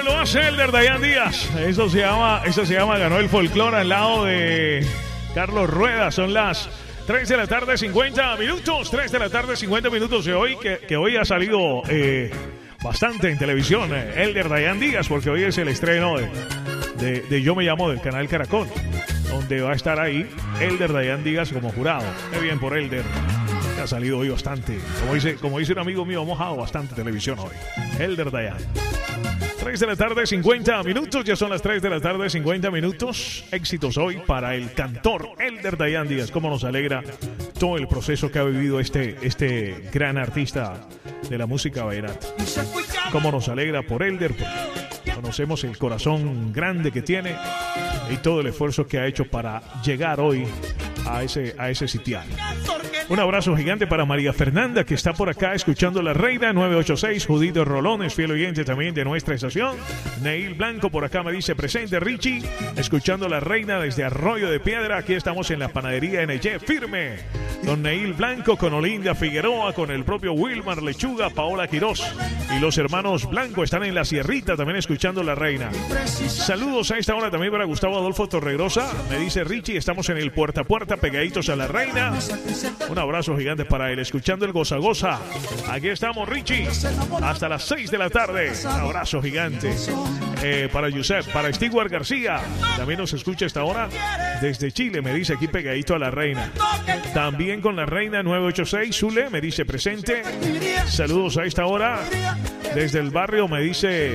lo hace Elder Dayan Díaz. Eso se llama Ganó el Folclore al lado de Carlos Rueda. Son las 3 de la tarde, 50 minutos. 3 de la tarde, 50 minutos de hoy. Que hoy ha salido bastante en televisión. Elder Dayan Díaz, porque hoy es el estreno de Yo Me Llamo del canal Caracol, donde va a estar ahí Elder Dayan Díaz como jurado. Qué bien por Elder. Ha salido hoy bastante. Como dice un amigo mío, hemos dado bastante televisión hoy. Elder Dayan. 3 de la tarde, 50 minutos. Ya son las 3 de la tarde, 50 minutos. Éxitos hoy para el cantor Elder Dayan Díaz. Cómo nos alegra todo el proceso que ha vivido este gran artista de la música vallenata. Cómo nos alegra por Elder, porque conocemos el corazón grande que tiene y todo el esfuerzo que ha hecho para llegar hoy a ese sitial. Un abrazo gigante para María Fernanda, que está por acá escuchando La Reina 986. Judito Rolones, fiel oyente también de nuestra estación. Neil Blanco por acá me dice presente. Richie, escuchando La Reina desde Arroyo de Piedra. Aquí estamos en la panadería NY, firme. Don Neil Blanco con Olinda Figueroa, con el propio Wilmar Lechuga, Paola Quirós. Y los hermanos Blanco están en la Sierrita también escuchando La Reina. Saludos a esta hora también para Gustavo Adolfo Torregrosa. Me dice Richie, estamos en el puerta a puerta pegaditos a La Reina. Un abrazo gigante para él, escuchando el Goza Goza. Aquí estamos, Richie, hasta las 6 de la tarde. Un abrazo gigante para Yusef, para Stewart García. También nos escucha esta hora desde Chile, me dice aquí pegadito a La Reina. También con La Reina 986, Zule me dice presente. Saludos a esta hora desde el barrio, me dice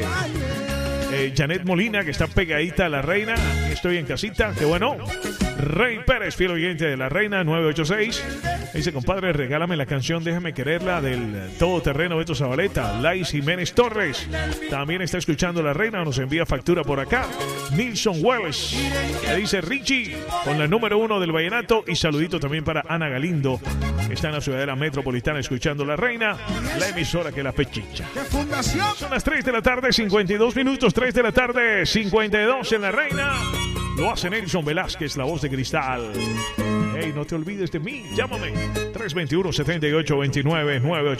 Janet Molina, que está pegadita a La Reina. Estoy en casita, qué bueno. Rey Pérez, fiel oyente de La Reina 986, dice: compadre, regálame la canción Déjame Quererla del todoterreno Beto Zabaleta. Lais Jiménez Torres también está escuchando La Reina, nos envía factura por acá. Nilson Wells, que dice Richie con la número 1 del vallenato. Y saludito también para Ana Galindo, que está en la ciudadela metropolitana escuchando La Reina, la emisora que la pechicha. Son las 3 de la tarde, 52 minutos. 3 de la tarde, 52 en La Reina. Lo hace Nelson Velázquez, la voz de cristal. Hey, no te olvides de mí, llámame 321-7829-986.